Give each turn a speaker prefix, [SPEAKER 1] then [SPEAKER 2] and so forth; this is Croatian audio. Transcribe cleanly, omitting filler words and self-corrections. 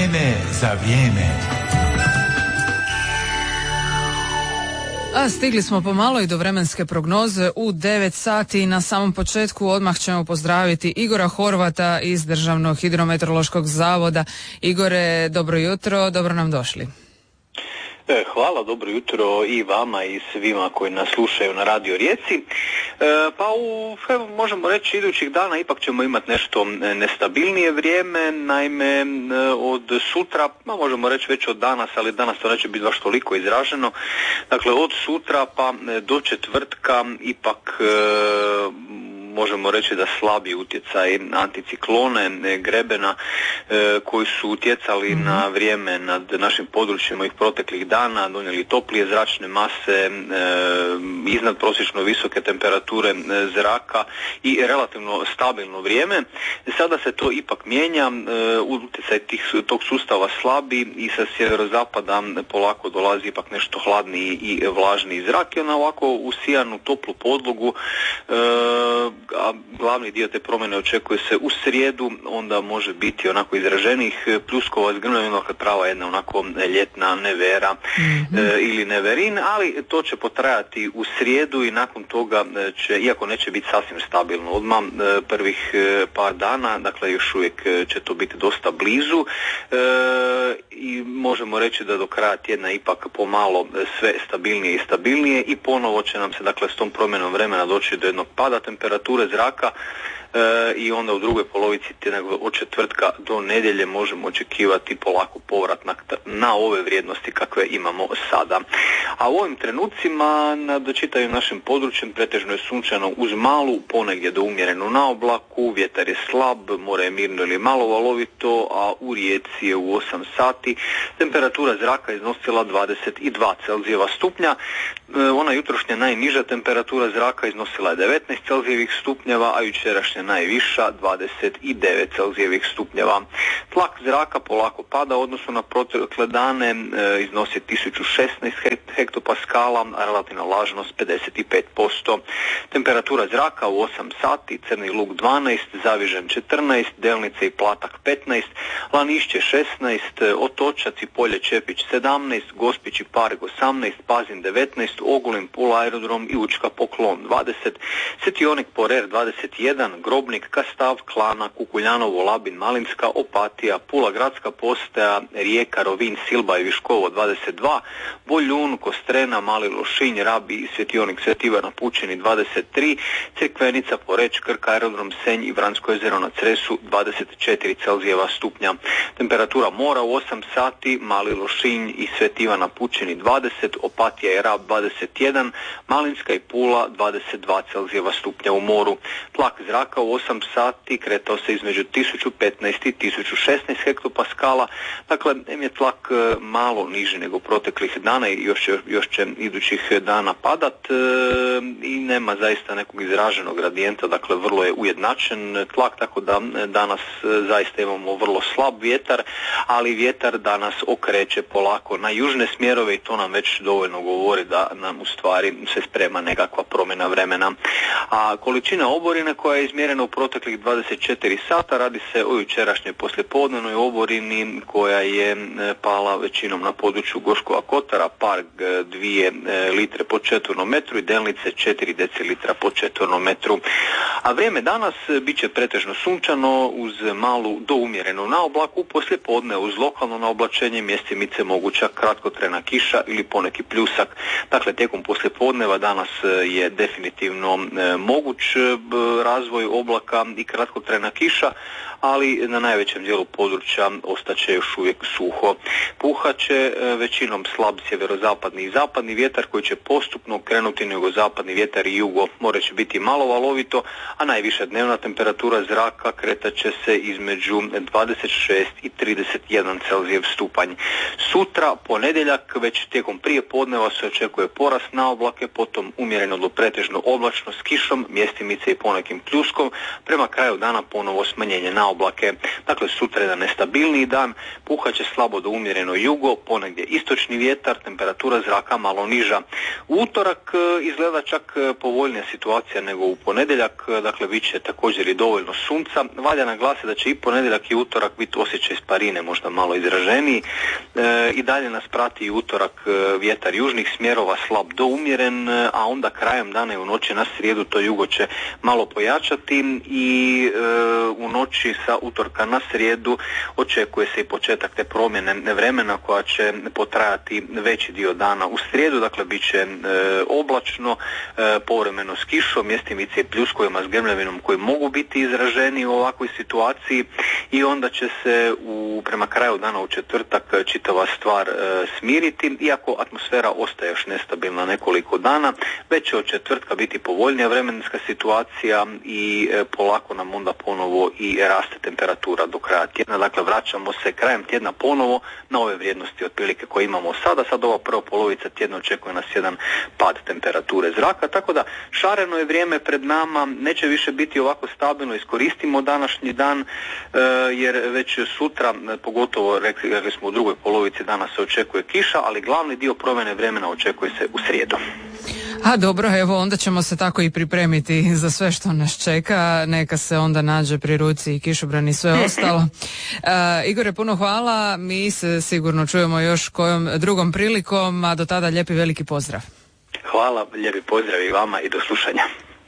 [SPEAKER 1] Vreme za vrijeme.
[SPEAKER 2] A stigli smo pomalo i do vremenske prognoze u 9 sati. Na samom početku odmah ćemo pozdraviti Igora Horvata iz Državnog hidrometeorološkog zavoda. Igore, dobro jutro, dobro nam došli.
[SPEAKER 3] Hvala, dobro jutro i vama i svima koji nas slušaju na Radio Rijeci. Možemo reći idućih dana ipak ćemo imati nešto nestabilnije vrijeme, naime od sutra, možemo reći već od danas, ali danas to neće biti baš toliko izraženo. Dakle, od sutra pa do četvrtka ipak možemo reći da slabi utjecaj anticiklone, grebena koji su utjecali na vrijeme nad našim područjima ovih proteklih dana, donijeli toplije zračne mase, iznad prosječno visoke temperature zraka i relativno stabilno vrijeme. Sada se to ipak mijenja, utjecaj tog sustava slabi i sa sjeverozapada polako dolazi ipak nešto hladniji i vlažniji zrak i ovako usijanu toplu podlogu, a glavni dio te promjene očekuje se u srijedu, onda može biti onako izraženih pljuskova s grmljavinom, prava jedna onako ljetna nevera ili neverin, ali to će potrajati u srijedu i nakon toga će, iako neće biti sasvim stabilno odmah prvih par dana, dakle još uvijek će to biti dosta blizu i možemo reći da do kraja tjedna ipak pomalo sve stabilnije i stabilnije i ponovo će nam se dakle s tom promjenom vremena doći do jednog pada temperature zraka i onda u drugoj polovici tjedna od četvrtka do nedjelje možemo očekivati polako povrat na ove vrijednosti kakve imamo sada. A u ovim trenucima nad čitavim našim područjem pretežno je sunčano uz malu, ponegdje do umjerenu na oblaku, vjetar je slab, more je mirno ili malo valovito, a u Rijeci je u 8 sati temperatura zraka iznosila 22 Celzijeva stupnja. Ona jutrošnja najniža temperatura zraka iznosila je 19 Celzijevih stupnjeva, a jučerašnja najviša 29 Celzijevih stupnjeva. Tlak zraka polako pada u odnosu na protekle dane, iznosi 1016 hektopaskala, a relativna vlažnost 55%. Temperatura zraka u 8 sati, Crni Lug 12, Zavižen 14, Delnice i Platak 15, Lanišće 16, Otočac i Polje Čepić 17, Gospić i Parg 18, Pazin 19, Ogulin, Pula aerodrom i Učka Poklon 20, Setionik Porer 21, Grobnik, Kastav, Klana, Kukuljanovo, Labin, Malinska, Opatija, Pula gradska postaja, Rijeka, Rovinj, Silba i Viškovo 22, Boljun, Kostrena, Mali Lošinj, Rabi i Svetionik Svet Ivan na Pučini 23, Crikvenica, Poreč, Krka, aerodrom Senj i Vransko jezero na Cresu 24 Celzijeva stupnja. Temperatura mora u 8 sati, Mali Lošinj i Svet Ivan na Pučini 20, Opatija i Rab 21, Malinska i Pula 22 Celzijeva stupnja u moru. Tlak zraka u 8 sati kretao se između 1015 i 1016 hektopaskala, dakle je tlak malo niži nego proteklih dana i još će idućih dana padat i nema zaista nekog izraženog gradijenta, dakle vrlo je ujednačen tlak, tako da danas zaista imamo vrlo slab vjetar, ali vjetar danas okreće polako na južne smjerove i to nam već dovoljno govori da nam u stvari se sprema nekakva promjena vremena. A količina oborine koja je izmjerena u proteklih 24 sata, radi se o jučerašnjoj poslijepodnevnoj oborini koja je pala većinom na području Gorskog kotara, Parg 2 litre po četvornom metru i Delnice 4 decilitra po četvornom metru. A vrijeme danas bit će pretežno sunčano uz malu do umjerenu naoblaku, poslijepodne uz lokalno naoblačenje, mjestimice moguća kratkotrajna kiša ili poneki pljusak. Dakle, tijekom poslijepodneva danas je definitivno moguć razvoj oblaka i kratkotrajna kiša, ali na najvećem dijelu područja ostaće još uvijek suho. Puhat će većinom slab sjeverozapadni i zapadni vjetar koji će postupno krenuti na jugozapadni vjetar i jugo. More će biti malo valovito, a najviša dnevna temperatura zraka kretat će se između 26 i 31 Celzijev stupanj. Sutra, ponedjeljak, već tijekom prije podneva se očekuje porast na oblake, potom umjereno do pretežno oblačno s kišom, mjestimice i ponekim pljuskom, vremenu, prema kraju dana ponovo smanjenje na oblake. Dakle, sutra je jedan nestabilniji dan, puhaće slabo do umjereno jugo, ponegdje istočni vjetar, temperatura zraka malo niža. U utorak izgleda čak povoljnija situacija nego u ponedjeljak, dakle bit će također i dovoljno sunca. Valja naglasiti da će i ponedjeljak i utorak biti osjećaj sparine, možda malo izraženiji. I dalje nas prati i utorak vjetar južnih smjerova slab do umjeren, a onda krajem dana i u noći na srijedu to jugo će malo pojačati i u noći sa utorka na srijedu očekuje se i početak te promjene vremena koja će potrajati veći dio dana u srijedu, dakle bit će oblačno, povremeno s kišom, mjestimice i pljuskovima s grmljavinom koji mogu biti izraženi u ovakvoj situaciji i onda će se prema kraju dana u četvrtak čitava stvar smiriti, iako atmosfera ostaje još nestabilna nekoliko dana, već će od četvrtka biti povoljnija vremenska situacija i polako nam onda ponovo i raste temperatura do kraja tjedna. Dakle, vraćamo se krajem tjedna ponovo na ove vrijednosti otprilike koje imamo sada. Sad ova prva polovica tjedna očekuje nas jedan pad temperature zraka, tako da šareno je vrijeme pred nama, neće više biti ovako stabilno. Iskoristimo današnji dan jer već sutra, pogotovo rekli smo u drugoj polovici dana se očekuje kiša, ali glavni dio promjene vremena očekuje se u srijedu.
[SPEAKER 2] A dobro, evo onda ćemo se tako i pripremiti za sve što nas čeka, neka se onda nađe pri ruci i kišobran i sve ostalo. Igore, puno hvala, mi se sigurno čujemo još kojom drugom prilikom, a do tada lijepi veliki pozdrav.
[SPEAKER 3] Hvala, lijepi pozdrav i vama i do slušanja.